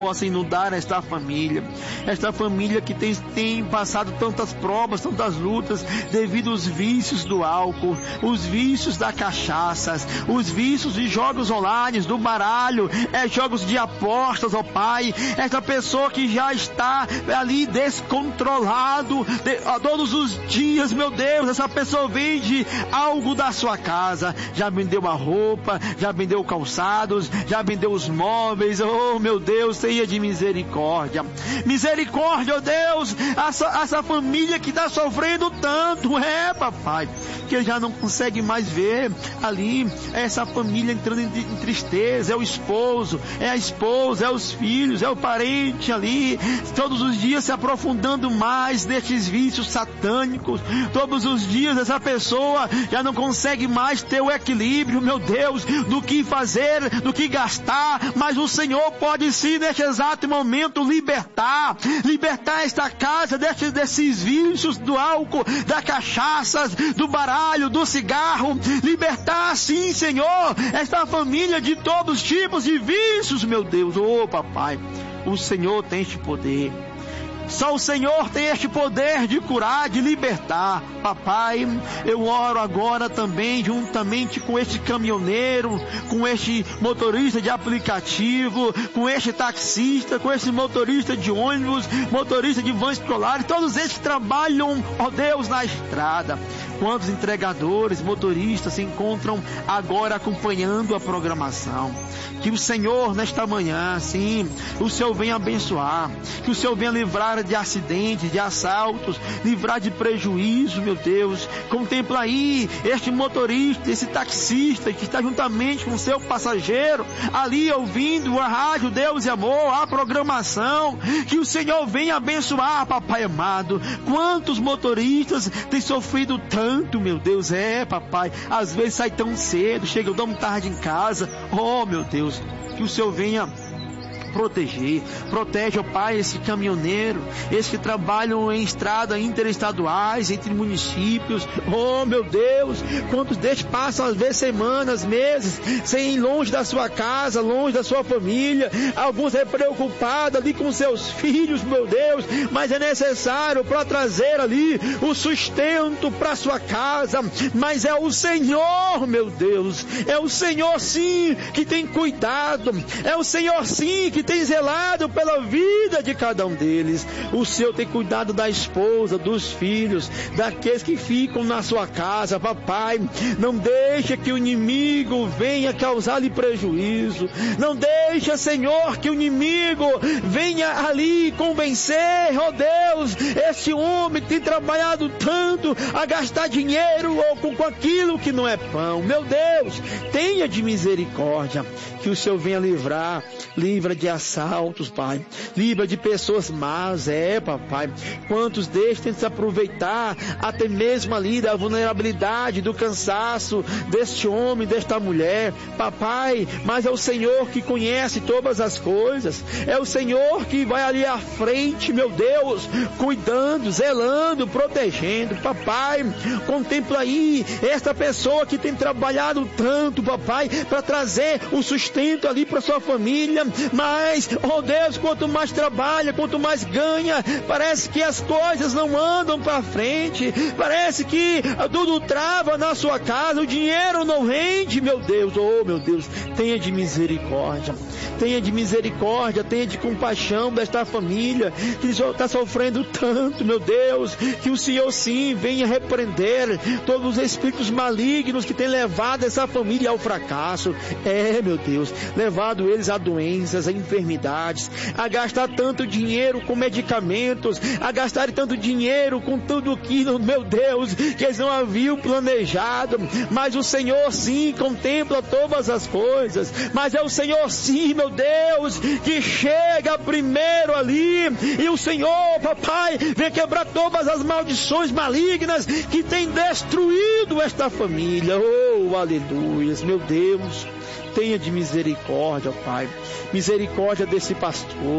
possa inundar esta família que tem passado tantas provas, tantas lutas, devido aos vícios do álcool, os vícios da cachaça, os vícios de jogos online, do baralho, jogos de apostas, ó Pai. Esta pessoa que já está ali descontrolado, todos os dias, meu Deus, essa pessoa vende algo da sua casa, já vendeu a roupa, já vendeu calçados, já vendeu os móveis, oh meu Deus, tenha de misericórdia, ó Deus, essa família que está sofrendo tanto, papai, que já não consegue mais ver ali, essa família entrando em tristeza, é o esposo, é a esposa, é os filhos, é o parente ali, todos os dias se aprofundando mais nestes vícios satânicos, todos os dias essa pessoa já não consegue mais ter o equilíbrio, meu Deus, do que fazer, do que gastar, mas o Senhor pode sim, neste exato momento, libertar esta casa desses vícios do álcool, da cachaça, do baralho, do cigarro, libertar sim, Senhor, esta família de todos os tipos de vícios, meu Deus. Oh papai, o Senhor tem este poder. Só o Senhor tem este poder de curar, de libertar. Papai, eu oro agora também, juntamente com este caminhoneiro, com este motorista de aplicativo, com este taxista, com este motorista de ônibus, motorista de van escolar, todos eles que trabalham, ó Deus, na estrada. Quantos entregadores, motoristas se encontram agora acompanhando a programação. Que o Senhor, nesta manhã, sim, o Senhor venha abençoar, que o Senhor venha livrar de acidentes, de assaltos, livrar de prejuízo, meu Deus. Contempla aí este motorista, esse taxista que está juntamente com o seu passageiro, ali ouvindo a rádio Deus e Amor, a programação. Que o Senhor venha abençoar, papai amado. Quantos motoristas têm sofrido tanto, meu Deus, papai, às vezes sai tão cedo, chega tão tarde em casa. Oh, meu Deus, que o Senhor venha protege, ó Pai, esse caminhoneiro, esses que trabalham em estradas interestaduais, entre municípios. Oh meu Deus, quantos destes passam às vezes semanas, meses, sem ir longe da sua casa, longe da sua família, alguns é preocupado ali com seus filhos, meu Deus, mas é necessário para trazer ali o sustento para sua casa, mas é o Senhor, meu Deus, é o Senhor sim que tem cuidado, é o Senhor sim que tem zelado pela vida de cada um deles. O Senhor tem cuidado da esposa, dos filhos, daqueles que ficam na sua casa. Papai, não deixa que o inimigo venha causar-lhe prejuízo. Não deixa, Senhor, que o inimigo venha ali convencer, ó Deus, este homem que tem trabalhado tanto a gastar dinheiro ou com aquilo que não é pão. Meu Deus, tenha de misericórdia, que o Senhor venha livra de assaltos, Pai, livra de pessoas más, papai. Quantos deles tentam se aproveitar até mesmo ali da vulnerabilidade, do cansaço deste homem, desta mulher, papai, mas é o Senhor que conhece todas as coisas, é o Senhor que vai ali à frente, meu Deus, cuidando, zelando, protegendo. Papai, contempla aí esta pessoa que tem trabalhado tanto, papai, para trazer o sustento ali para sua família, mas, oh Deus, quanto mais trabalha, quanto mais ganha, parece que as coisas não andam para frente, parece que tudo trava na sua casa, o dinheiro não rende, meu Deus. Oh meu Deus, tenha de misericórdia, tenha de compaixão desta família que está sofrendo tanto, meu Deus, que o Senhor sim venha repreender todos os espíritos malignos que têm levado essa família ao fracasso, meu Deus, levado eles a doenças, a enfermidades, a gastar tanto dinheiro com medicamentos, a gastar tanto dinheiro com tudo aquilo, meu Deus, que eles não haviam planejado, mas o Senhor sim contempla todas as coisas, mas é o Senhor sim, meu Deus, que chega primeiro ali, e o Senhor, papai, vem quebrar todas as maldições malignas que tem destruído esta família. Oh, aleluias, meu Deus, tenha de misericórdia, Pai, misericórdia desse pastor,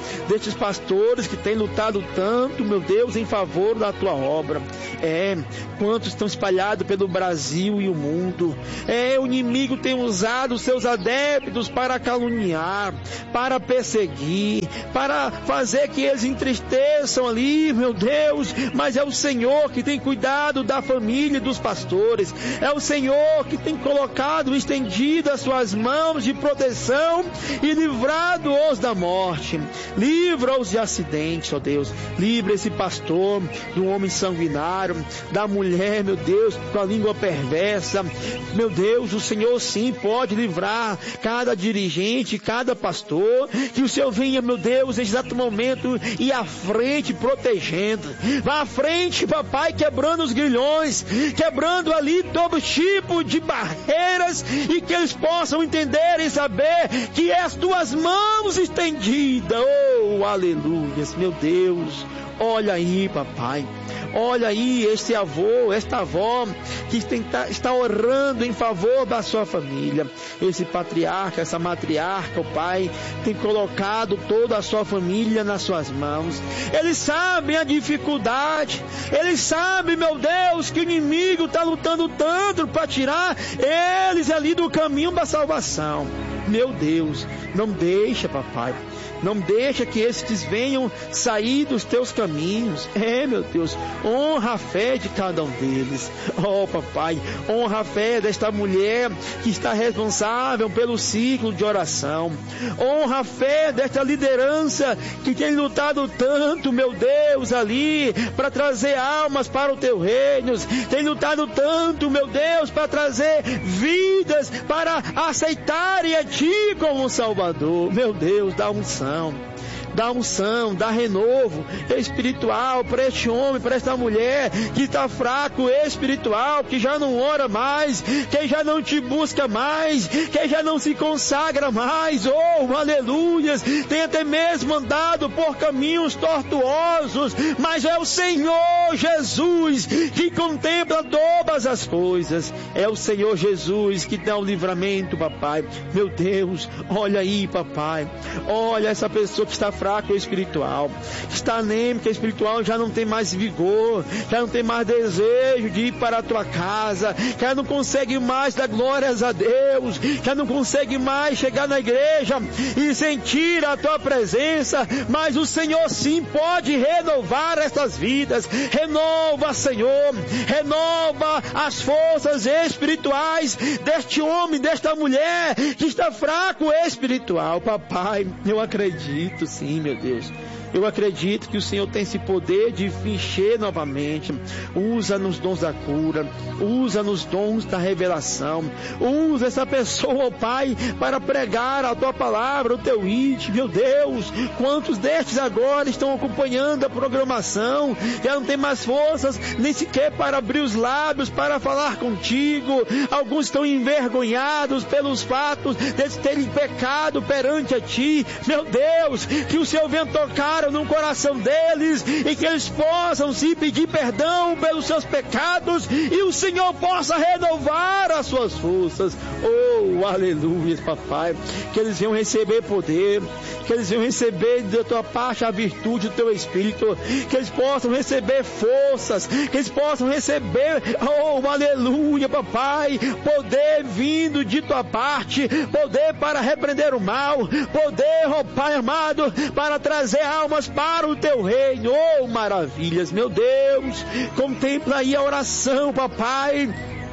destes pastores que têm lutado tanto, meu Deus, em favor da tua obra. Quantos estão espalhados pelo Brasil e o mundo. O inimigo tem usado os seus adeptos para caluniar, para perseguir, para fazer que eles entristeçam ali, meu Deus, mas é o Senhor que tem cuidado da família dos pastores, é o Senhor que tem colocado, estendido as suas mãos de proteção e livrado-os da morte, livra-os de acidentes, ó Deus, livra esse pastor do homem sanguinário, da mulher, meu Deus, com a língua perversa, meu Deus, o Senhor sim pode livrar cada dirigente, cada pastor, que o Senhor venha, meu Deus, nesse exato momento, e à frente protegendo, vá à frente, papai, quebrando os grilhões, quebrando ali todo tipo de barreiras, e que eles possam entender e saber que é as tuas mãos estendidas, oh, aleluias, meu Deus, olha aí, papai, olha aí este avô, esta avó que está orando em favor da sua família. Esse patriarca, essa matriarca, o pai, tem colocado toda a sua família nas suas mãos. Eles sabem a dificuldade, eles sabem, meu Deus, que o inimigo está lutando tanto para tirar eles ali do caminho da salvação. Meu Deus, não deixa, papai, não deixa que estes venham sair dos teus caminhos. Meu Deus, honra a fé de cada um deles. Oh, papai, honra a fé desta mulher que está responsável pelo ciclo de oração. Honra a fé desta liderança que tem lutado tanto, meu Deus, ali, para trazer almas para o teu reino. Tem lutado tanto, meu Deus, para trazer vidas, para aceitarem a Ti como Salvador. Meu Deus, dá unção, dá renovo espiritual para este homem, para esta mulher que está fraco espiritual, que já não ora mais, que já não te busca mais, que já não se consagra mais, oh, aleluias, tem até mesmo andado por caminhos tortuosos, mas é o Senhor Jesus que contempla todas as coisas, é o Senhor Jesus que dá o livramento, papai. Meu Deus, olha aí, papai, olha essa pessoa que está fraco espiritual, está anêmica espiritual, já não tem mais vigor, já não tem mais desejo de ir para a tua casa, já não consegue mais dar glórias a Deus, já não consegue mais chegar na igreja e sentir a tua presença, mas o Senhor sim pode renovar estas vidas. Renova, Senhor, renova as forças espirituais deste homem, desta mulher que está fraco espiritual. Papai, eu acredito sim, meu Deus, eu acredito que o Senhor tem esse poder de encher novamente. Usa nos dons da cura, usa nos dons da revelação, usa essa pessoa, Pai, para pregar a tua palavra, o teu íntimo. Meu Deus, quantos destes agora estão acompanhando a programação, já não tem mais forças nem sequer para abrir os lábios para falar contigo. Alguns estão envergonhados pelos fatos de terem pecado perante a ti. Meu Deus, que o Senhor venha tocar no coração deles e que eles possam se pedir perdão pelos seus pecados e o Senhor possa renovar as suas forças. Oh, aleluia, papai, que eles venham receber poder, que eles venham receber da tua parte a virtude do teu Espírito, que eles possam receber forças, que eles possam receber, oh, aleluia, papai, poder vindo de tua parte, poder para repreender o mal, poder, oh Pai amado, para trazer almas para o teu reino. Oh, maravilhas, meu Deus, contempla aí a oração, papai,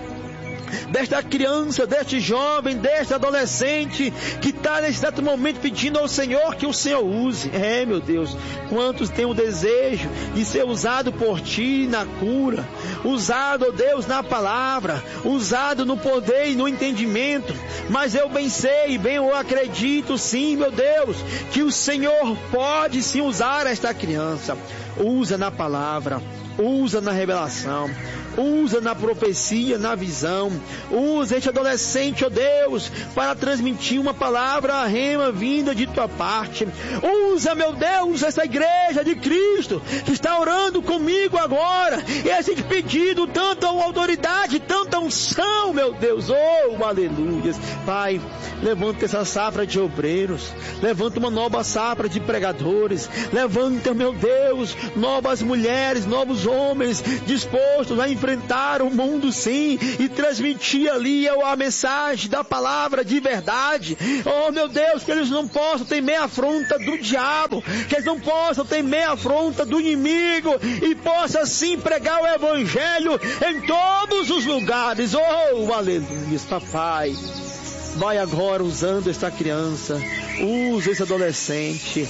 desta criança, deste jovem, deste adolescente que está nesse exato momento pedindo ao Senhor que o Senhor use. Meu Deus, quantos têm o desejo de ser usado por Ti na cura, usado, oh Deus, na palavra, usado no poder e no entendimento, mas eu bem sei, bem eu acredito sim, meu Deus, que o Senhor pode sim usar esta criança. Usa na palavra, usa na revelação, usa na profecia, na visão, usa este adolescente, ó Deus, para transmitir uma palavra rema vinda de tua parte. Usa, meu Deus, essa igreja de Cristo que está orando comigo agora, esse pedido, tanta autoridade, tanta unção, meu Deus, oh, aleluia. Pai, levanta essa safra de obreiros, levanta uma nova safra de pregadores, levanta, meu Deus, novas mulheres, novos homens dispostos a enfrentar o mundo, sim, e transmitir ali a mensagem da palavra de verdade. Oh, meu Deus, que eles não possam temer a afronta do diabo, que eles não possam temer a afronta do inimigo, e possa sim pregar o evangelho em todos os lugares. Oh, aleluia, papai. Vai agora usando esta criança, usa esse adolescente,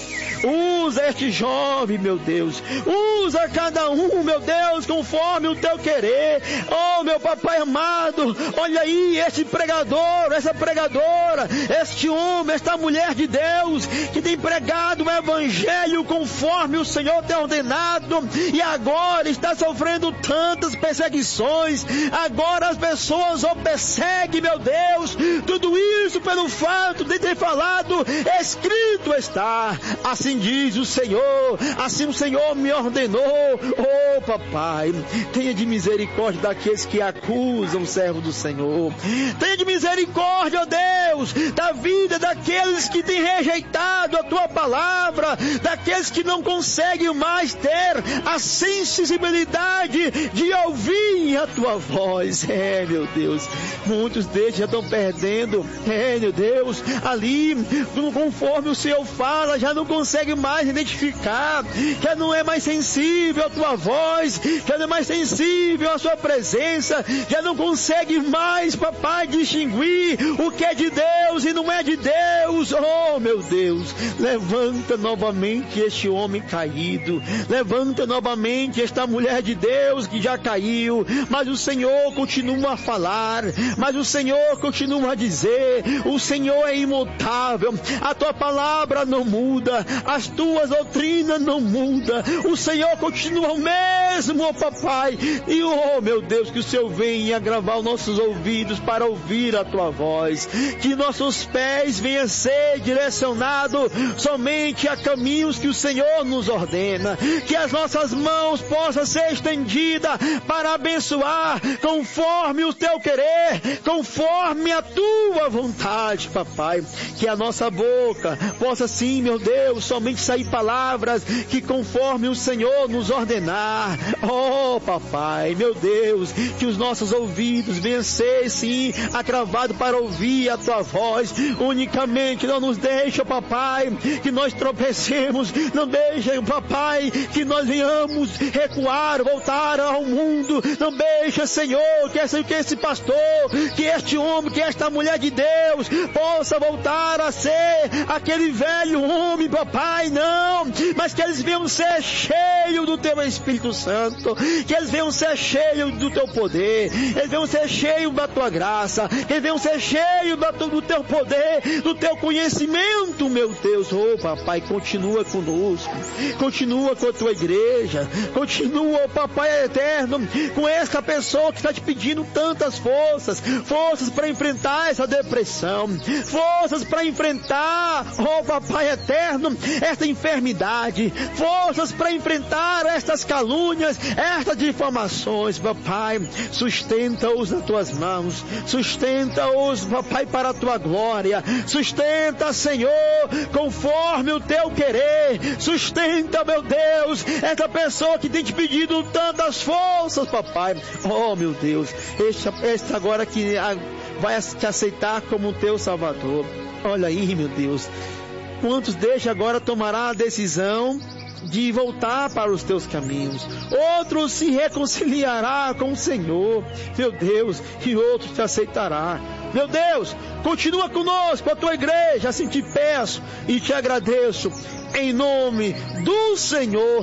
usa este jovem, meu Deus, usa cada um, meu Deus, conforme o teu querer. Oh, meu papai amado, olha aí, este pregador, essa pregadora, este homem, esta mulher de Deus, que tem pregado o evangelho conforme o Senhor tem ordenado, e agora está sofrendo tantas perseguições. Agora as pessoas o perseguem, meu Deus, tudo isso pelo fato de ter falado, escrito está, assim diz o Senhor, assim o Senhor me ordenou. Oh, papai, tenha de misericórdia daqueles que acusam o servo do Senhor, tenha de misericórdia, ó Deus, da vida daqueles que têm rejeitado a tua palavra, daqueles que não conseguem mais ter a sensibilidade de ouvir a tua voz. Meu Deus, muitos deles já estão perdendo, meu Deus, ali, conforme o Senhor fala, já não consegue mais identificar, já não é mais sensível à tua voz, já não é mais sensível à sua presença, já não consegue mais, papai, distinguir o que é de Deus e não é de Deus. Oh, meu Deus, levanta novamente este homem caído, levanta novamente esta mulher de Deus que já caiu, mas o Senhor continua a falar, mas o Senhor continua a dizer, o Senhor é imutável, a tua palavra não muda, as tuas doutrinas não mudam, o Senhor continua o mesmo, oh papai, e oh meu Deus, que o Senhor venha gravar os nossos ouvidos para ouvir a tua voz, que nossos pés venham ser direcionados somente a caminhos que o Senhor nos ordena, que as nossas mãos possam ser estendidas para abençoar conforme o teu querer, conforme a tua vontade, papai, que a nossa boca possa sim, meu Deus, somente sair palavras que conforme o Senhor nos ordenar. Oh, papai, meu Deus, que os nossos ouvidos venham ser sim acravados para ouvir a tua voz unicamente. Não nos deixa, papai, que nós tropecemos, não deixa, papai, que nós venhamos recuar, voltar ao mundo, não deixa, Senhor, que esse pastor, que este homem, que esta mulher de Deus possa voltar a ser aquele velho homem, papai, não, mas que eles venham ser cheios do teu Espírito Santo, que eles venham ser cheios do teu poder, eles venham ser cheios da tua graça, que eles venham ser cheios do teu poder, do teu conhecimento, meu Deus. Oh, papai, continua conosco, continua com a tua igreja, continua, oh, papai eterno, com essa pessoa que está te pedindo tantas forças para enfrentar essa depressão, forças para enfrentar, oh papai eterno, esta enfermidade, forças para enfrentar estas calúnias, estas difamações, papai, sustenta-os nas tuas mãos, sustenta-os, papai, para a tua glória, sustenta, Senhor, conforme o teu querer, sustenta, meu Deus, esta pessoa que tem te pedido tantas forças, papai. Oh, meu Deus, este agora que vai te aceitar como teu Salvador. Olha aí, meu Deus, quantos deixa agora tomará a decisão de voltar para os teus caminhos, outros se reconciliará com o Senhor, meu Deus, e outros te aceitará. Meu Deus, continua conosco, a tua igreja, assim te peço e te agradeço, em nome do Senhor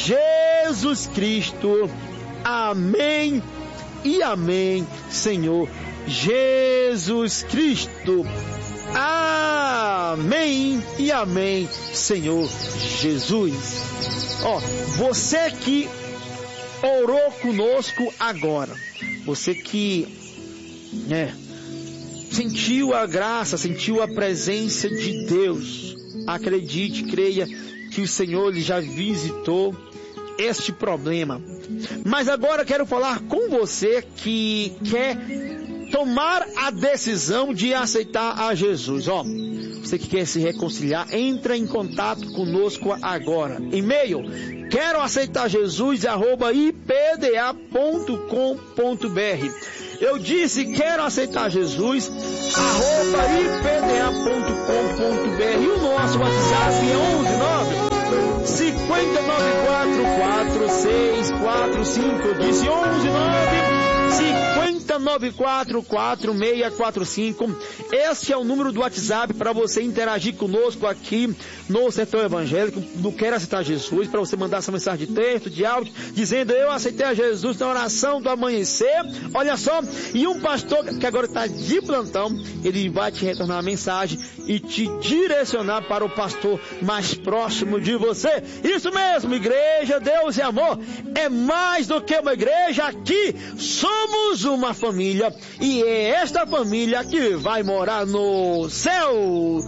Jesus Cristo. Amém e amém, Senhor Jesus Cristo. Amém e amém, Senhor Jesus. Você que orou conosco agora. Você que sentiu a graça, sentiu a presença de Deus. Acredite, creia que o Senhor lhe já visitou este problema. Mas agora quero falar com você que quer tomar a decisão de aceitar a Jesus. Você que quer se reconciliar, entra em contato conosco agora. E-mail, quero aceitar Jesus, @ipda.com.br. Eu disse, quero aceitar Jesus, @ipda.com.br. E o nosso WhatsApp é 119-594-4645. Eu disse 119-594-4645. Este é o número do WhatsApp para você interagir conosco aqui no Sertão Evangélico, do Quero Aceitar Jesus, para você mandar essa mensagem de texto, de áudio, dizendo: eu aceitei a Jesus na oração do amanhecer. Olha só, e um pastor que agora está de plantão, ele vai te retornar a mensagem e te direcionar para o pastor mais próximo de você. Isso mesmo, igreja, Deus e amor, é mais do que uma igreja. Aqui somos uma família, e é esta família que vai morar no céu.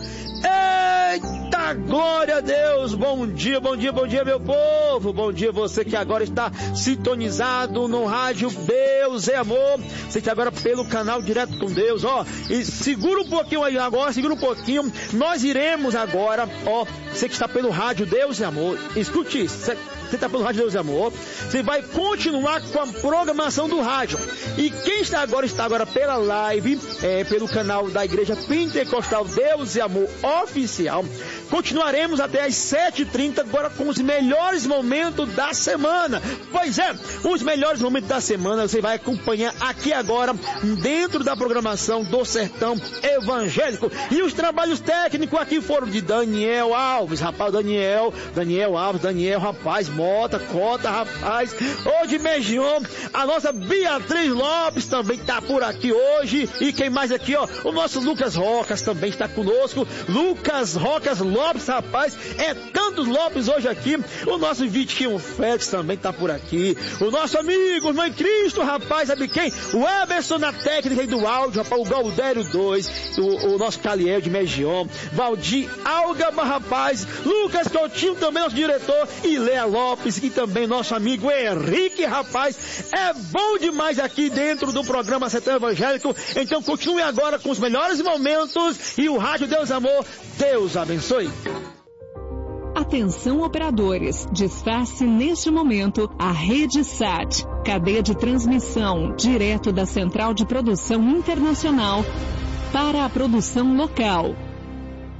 Eita, glória a Deus! Bom dia, bom dia, bom dia, meu povo! Bom dia, você que agora está sintonizado no rádio Deus é Amor. Você está agora pelo canal Direto com Deus, e segura um pouquinho aí agora, segura um pouquinho. Nós iremos agora, você que está pelo rádio Deus é Amor, escute isso. Você está pelo rádio Deus é Amor, você vai continuar com a programação do rádio. E quem está agora pela live, pelo canal da Igreja Pentecostal Deus e Amor Oficial. Continuaremos até às 7h30 agora com os melhores momentos da semana. Pois é, os melhores momentos da semana você vai acompanhar aqui agora, dentro da programação do Sertão Evangélico. E os trabalhos técnicos aqui foram de Daniel Alves, rapaz, Daniel Alves, rapaz, Mota, Cota, rapaz, hoje Megion, a nossa Beatriz Lopes também está por aqui hoje. E quem mais aqui, o nosso Lucas Rocas também está conosco. Lucas Rocas Lopes, rapaz, é tantos Lopes hoje aqui. O nosso Vitinho Félix também está por aqui. O nosso amigo, irmão em Cristo, rapaz, sabe quem? O Emerson na técnica do áudio, rapaz, o Galdério 2, o nosso Caliel de Megion, Valdir Algaba, rapaz, Lucas Coutinho também, nosso diretor, e Lea Lopes, e também nosso amigo Henrique, rapaz. É bom demais aqui dentro do programa Sertão Evangélico. Então continue agora com os melhores momentos e o Rádio Deus Amor. Deus abençoe. Atenção, operadores, desface neste momento a Rede Sat, cadeia de transmissão direto da Central de Produção Internacional para a produção local.